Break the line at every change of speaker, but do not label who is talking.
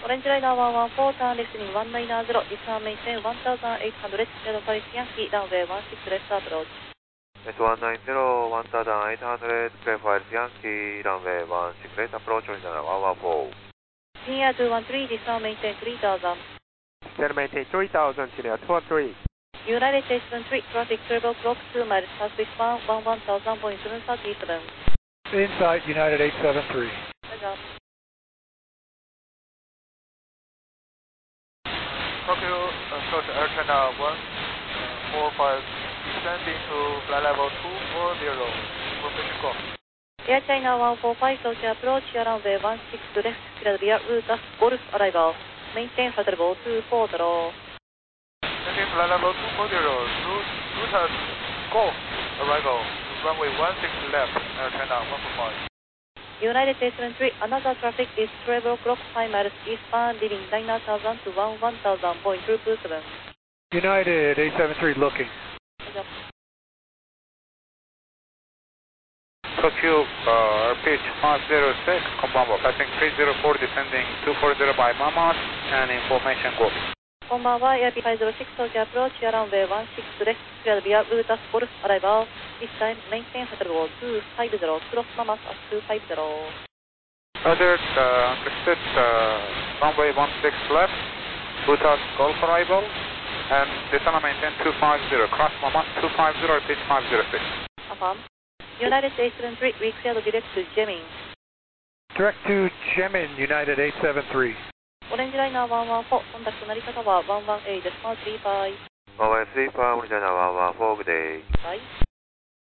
Orange Liner 114, turn left in 190, return maintain 1800, Shadow Paris Yankee, runway 16 left approach.
S190, 1800, clear for Yankee, runway 16 left approach, Orange Liner 114.
Senior 213, return maintain 3000.
Clear maintain 3000, Senior 213.
United States 73, traffic 12 o'clock, 2 miles, southwest 1000.737.
Inside United 873.
Roger.
Tokyo, approach Air China 145, descending to flight level 240, information go.
Air China 145, approach runway 16 left, clear via route Golf arrival. Maintain flight level 240.
Descending flight level 240, route Golf arrival, runway 16 left, Air China 145.
United States 73, another traffic is 12 o'clock, 5 miles eastbound, leaving 9000 to 1000.227.
United 873 looking.
Roger.
Tokyo, pitch 506, Konbanwa, passing 304, descending 240 by Mamas, and information go.
こんばんは、Air P506, Tokyo approach, runway 16 left, clear via route Golf arrival. This time, maintain flight level 250, cross Mamas at 250.
Roger, understood, runway 16 left, route Golf arrival, and descend maintain 250, cross Mamas 250, pitch 506.
Affirm. United States 73, we cleared direct to Jemin.
Direct to Jemin, United 873.
Orange Liner 114, contact Narita Tower 118.35.
113, Orange Liner 114, good day.
Bye.